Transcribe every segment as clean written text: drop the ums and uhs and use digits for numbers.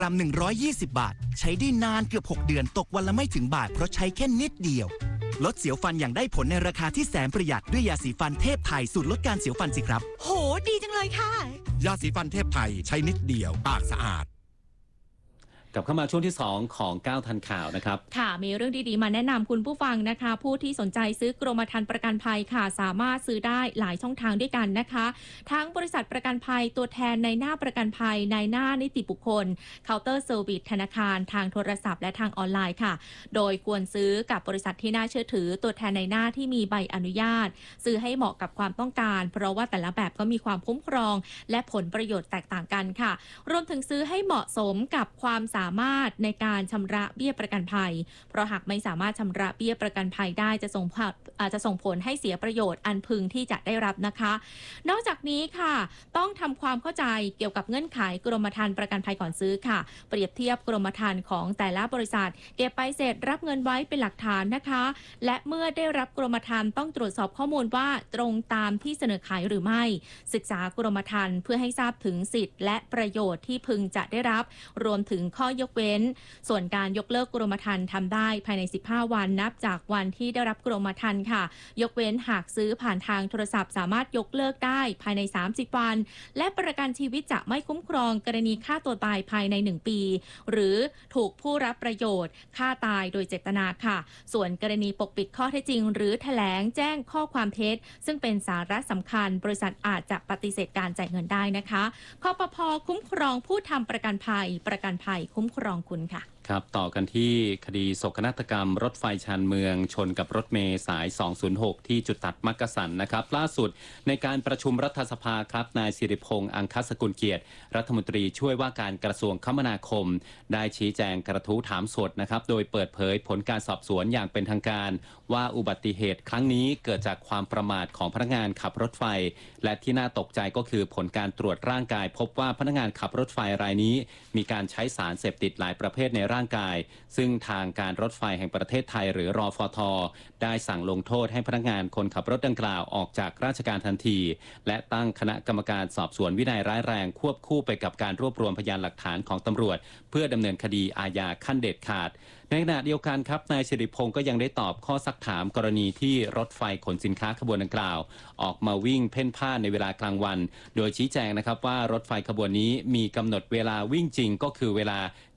กรัม120 บาทใช้ได้นานเกือบ6 เดือนตกวันละไม่ถึงบาทเพราะใช้แค่นิดเดียวลดเสียวฟันอย่างได้ผลในราคาที่แสนประหยัดด้วยยาสีฟันเทพไทยสูตรลดการเสียวฟันสิครับโหดีจังเลยค่ะยาสีฟันเทพไทยใช้นิดเดียวปากสะอาดกลับเข้ามาช่วงที่2ของ9ทันข่าวนะครับค่ะมีเรื่องดีๆมาแนะนำคุณผู้ฟังนะคะผู้ที่สนใจซื้อกรมธรรม์ประกันภัยค่ะสามารถซื้อได้หลายช่องทางด้วยกันนะคะทั้งบริษัทประกันภัยตัวแทนในหน้าประกันภัยในหน้านิติบุคคลเคาน์เตอร์เซอร์วิสธนาคารทางโทรศัพท์และทางออนไลน์ค่ะโดยควรซื้อกับบริษัทที่น่าเชื่อถือตัวแทนในหน้าที่มีใบอนุญาตซื้อให้เหมาะกับความต้องการเพราะว่าแต่ละแบบก็มีความคุ้มครองและผลประโยชน์แตกต่างกันค่ะรวมถึงซื้อให้เหมาะสมกับความสามารถในการชำระเบี้ยประกันภัยเพราะหากไม่สามารถชำระเบี้ยประกันภัยได้จะส่งผลให้เสียประโยชน์อันพึงที่จะได้รับนะคะนอกจากนี้ค่ะต้องทำความเข้าใจเกี่ยวกับเงื่อนไขกรมธรรม์ประกันภัยก่อนซื้อค่ะเปรียบเทียบกรมธรรม์ของแต่ละบริษัทเก็บใบเสร็จรับเงินไว้เป็นหลักฐานนะคะและเมื่อได้รับกรมธรรม์ต้องตรวจสอบข้อมูลว่าตรงตามที่เสนอขายหรือไม่ศึกษากรมธรรม์เพื่อให้ทราบถึงสิทธิ์และประโยชน์ที่พึงจะได้รับรวมถึงข้อยกเว้นส่วนการยกเลิกกรมธรรม์ทำได้ภายใน15 วันนับจากวันที่ได้รับกรมธรรม์ค่ะยกเว้นหากซื้อผ่านทางโทรศัพท์สามารถยกเลิกได้ภายใน30 วันและประกันชีวิตจะไม่คุ้มครองกรณีฆ่าตัวตายภายใน1 ปีหรือถูกผู้รับประโยชน์ฆ่าตายโดยเจตนาค่ะส่วนกรณีปกปิดข้อเท็จจริงหรือแถลงแจ้งข้อความเท็จซึ่งเป็นสาระสำคัญบริษัทอาจจะปฏิเสธการจ่ายเงินได้นะคะคปภ.คุ้มครองผู้ทำประกันภัยคุ้มครองคุณค่ะครับต่อกันที่คดีโศกนาฏกรรมรถไฟชานเมืองชนกับรถเมล์สาย 206 ที่จุดตัดมักกะสันนะครับล่าสุดในการประชุมรัฐสภาครับนายสิริพงษ์อังคสกุลเกียรติรัฐมนตรีช่วยว่าการกระทรวงคมนาคมได้ชี้แจงกระทู้ถามสดนะครับโดยเปิดเผยผลการสอบสวนอย่างเป็นทางการว่าอุบัติเหตุครั้งนี้เกิดจากความประมาทของพนักงานขับรถไฟและที่น่าตกใจก็คือผลการตรวจร่างกายพบว่าพนักงานขับรถไฟรายนี้มีการใช้สารเสพติดหลายประเภทในร่างกายซึ่งทางการรถไฟแห่งประเทศไทยหรือรฟท.ได้สั่งลงโทษให้พนักงานคนขับรถดังกล่าวออกจากราชการทันทีและตั้งคณะกรรมการสอบสวนวินัยร้ายแรงควบคู่ไปกับการรวบรวมพยานหลักฐานของตำรวจเพื่อดำเนินคดีอาญาขั้นเด็ดขาดในขณะเดียวกันครับนายสิริพงษ์ก็ยังได้ตอบข้อซักถามกรณีที่รถไฟขนสินค้าขบวนดังกล่าวออกมาวิ่งเพ่นพ่านในเวลากลางวันโดยชี้แจงนะครับว่ารถไฟขบวนนี้มีกำหนดเวลาวิ่งจริงก็คือเวลา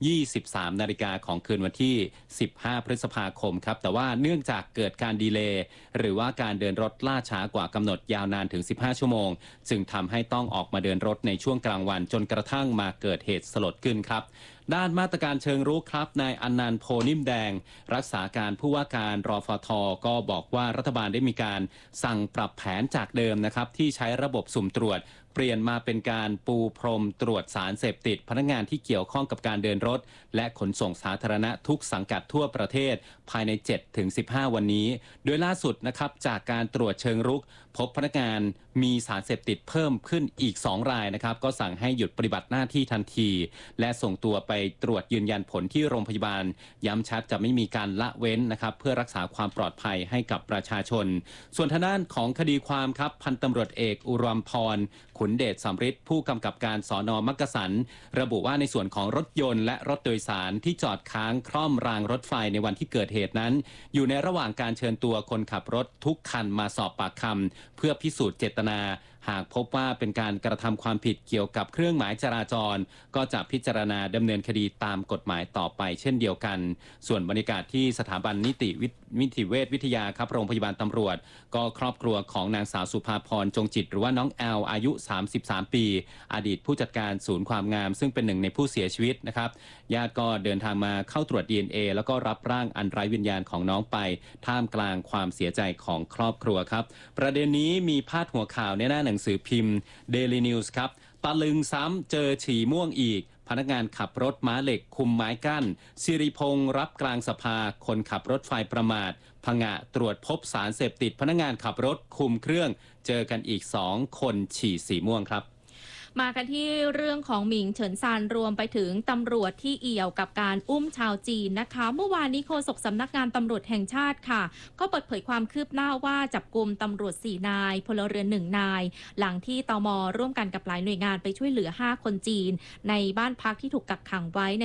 23 นาฬิกาของคืนวันที่ 15 พฤษภาคมครับแต่ว่าเนื่องจากเกิดการดีเลย์หรือว่าการเดินรถล่าช้ากว่ากำหนดยาวนานถึง 15 ชั่วโมงจึงทำให้ต้องออกมาเดินรถในช่วงกลางวันจนกระทั่งมาเกิดเหตุสลดขึ้นครับด้านมาตรการเชิงรุกครับนายอนันต์ โพนิ่มแดงรักษาการผู้ว่าการรฟท.ก็บอกว่ารัฐบาลได้มีการสั่งปรับแผนจากเดิมนะครับที่ใช้ระบบสุ่มตรวจเปลี่ยนมาเป็นการปูพรมตรวจสารเสพติดพนักงานที่เกี่ยวข้องกับการเดินรถและขนส่งสาธารณะทุกสังกัดทั่วประเทศภายใน 7-15 วันนี้โดยล่าสุดนะครับจากการตรวจเชิงรุกพบพนักงานมีสารเสพติดเพิ่มขึ้นอีก2 รายนะครับก็สั่งให้หยุดปฏิบัติหน้าที่ทันทีและส่งตัวไปตรวจยืนยันผลที่โรงพยาบาลย้ำชัดจะไม่มีการละเว้นนะครับเพื่อรักษาความปลอดภัยให้กับประชาชนส่วนทางด้านของคดีความครับพันตำรวจเอกอุรมพรขุนเดชสำริดผู้กำกับการสน.มักกะสันระบุว่าในส่วนของรถยนต์และรถโดยสารที่จอดค้างคล่อมรางรถไฟในวันที่เกิดเหตุนั้นอยู่ในระหว่างการเชิญตัวคนขับรถทุกคันมาสอบปากคำเพื่อพิสูจน์เจตนาหากพบว่าเป็นการกระทำความผิดเกี่ยวกับเครื่องหมายจราจรก็จะพิจารณาดำเนินคดีตามกฎหมายต่อไปเช่นเดียวกันส่วนบรรยากาศที่สถาบันนิติเวชวิทยาครับโรงพยาบาลตำรวจก็ครอบครัวของนางสาวสุภาพรจงจิตหรือว่าน้องแอลอายุ33 ปีอดีตผู้จัดการศูนย์ความงามซึ่งเป็นหนึ่งในผู้เสียชีวิตนะครับญาติก็เดินทางมาเข้าตรวจ DNA แล้วก็รับร่างอันไร้วิญญาณของน้องไปท่ามกลางความเสียใจของครอบครัวครับประเด็นนี้มีพาดหัวข่าวในหน้าหนังสือพิมพ์ Daily News ครับตะลึงซ้ำเจอฉี่ม่วงอีกพนักงานขับรถม้าเหล็กคุมไม้กั้นสิริพงษ์รับกลางสภาคนขับรถไฟประมาทผงะตรวจพบสารเสพติดพนักงานขับรถคุมเครื่องเจอกันอีก2 คนฉี่สีม่วงครับมากันที่เรื่องของหมิงเฉินซานรวมไปถึงตำรวจที่เอี่ยวกับการอุ้มชาวจีนนะคะเมื่อวานนี้โฆษกสำนักงานตำรวจแห่งชาติค่ะก็เปิดเผยความคืบหน้าว่าจับกุมตำรวจ4นายพลเรือน1นายหลังที่ตม.ร่วมกันกับหลายหน่วยงานไปช่วยเหลือ5คนจีนในบ้านพักที่ถูกกักขังไว้ใน